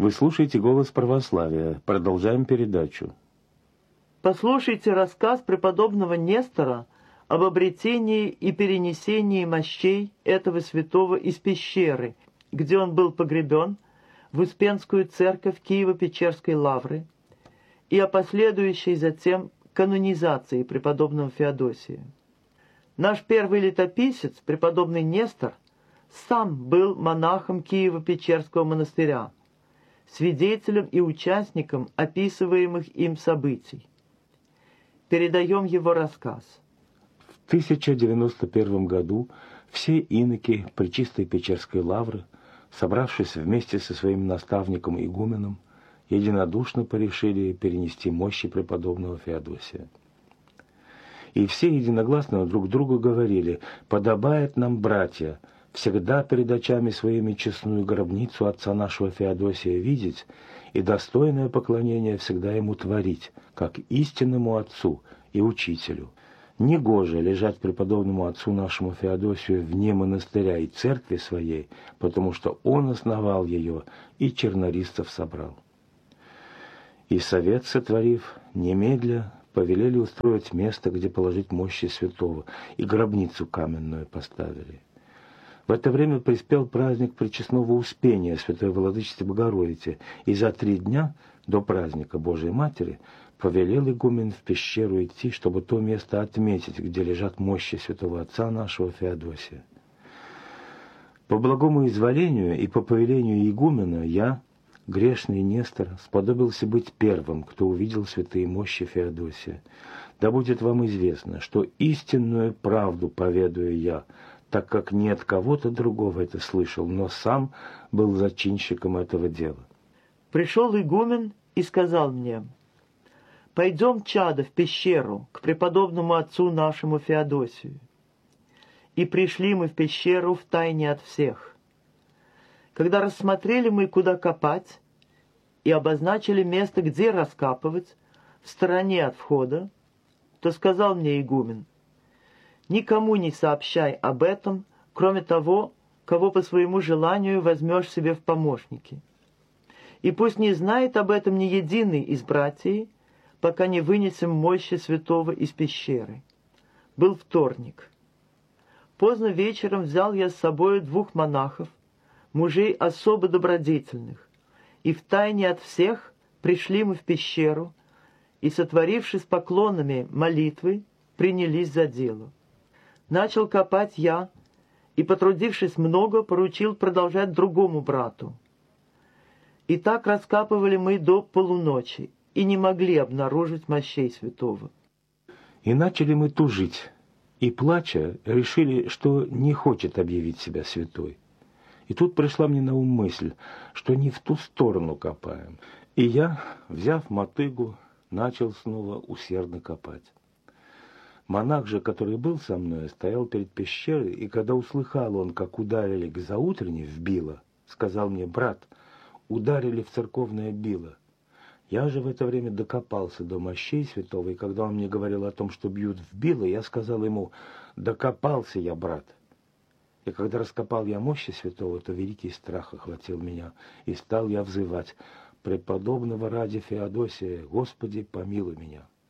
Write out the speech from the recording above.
Вы слушаете «Голос православия». Продолжаем передачу. Послушайте рассказ преподобного Нестора об обретении и перенесении мощей этого святого из пещеры, где он был погребен, в Успенскую церковь Киево-Печерской лавры, и о последующей затем канонизации преподобного Феодосия. Наш первый летописец, преподобный Нестор, сам был монахом Киево-Печерского монастыря, свидетелем и участником описываемых им событий. Передаем его рассказ. В 1091 году все иноки Пречистой Печерской лавры, собравшись вместе со своим наставником игуменом, единодушно порешили перенести мощи преподобного Феодосия. И все единогласно друг другу говорили: «Подобает нам, братья, всегда перед очами своими честную гробницу отца нашего Феодосия видеть и достойное поклонение всегда ему творить, как истинному отцу и учителю. Негоже лежать преподобному отцу нашему Феодосию вне монастыря и церкви своей, потому что он основал ее и чернорисцев собрал». И совет, сотворив, немедля повелели устроить место, где положить мощи святого, и гробницу каменную поставили. В это время приспел праздник Пречестного Успения Святой Владычицы Богородицы, и за 3 дня до праздника Божией Матери повелел игумен в пещеру идти, чтобы то место отметить, где лежат мощи святого отца нашего Феодосия. По благому изволению и по повелению игумена я, грешный Нестор, сподобился быть первым, кто увидел святые мощи Феодосия. Да будет вам известно, что истинную правду поведаю я, так как не от кого-то другого это слышал, но сам был зачинщиком этого дела. Пришел игумен и сказал мне: «Пойдем, чадо, в пещеру, к преподобному отцу нашему Феодосию». И пришли мы в пещеру втайне от всех. Когда рассмотрели мы, куда копать, и обозначили место, где раскапывать, в стороне от входа, то сказал мне игумен: «Никому не сообщай об этом, кроме того, кого по своему желанию возьмешь себе в помощники. И пусть не знает об этом ни единый из братьев, пока не вынесем мощи святого из пещеры». Был вторник. Поздно вечером взял я с собой 2 монахов, мужей особо добродетельных, и втайне от всех пришли мы в пещеру, и, сотворившись поклонами молитвы, принялись за дело. Начал копать я, и, потрудившись много, поручил продолжать другому брату. И так раскапывали мы до полуночи, и не могли обнаружить мощей святого. И начали мы тужить, и, плача, решили, что не хочет объявить себя святой. И тут пришла мне на ум мысль, что не в ту сторону копаем. И я, взяв мотыгу, начал снова усердно копать. Монах же, который был со мной, стоял перед пещерой, и когда услыхал он, как ударили к заутренне в било, сказал мне: «Брат, ударили в церковное било». Я же в это время докопался до мощей святого, и когда он мне говорил о том, что бьют в било, я сказал ему: «Докопался я, брат». И когда раскопал я мощи святого, то великий страх охватил меня, и стал я взывать: «Преподобного ради Феодосия, Господи, помилуй меня».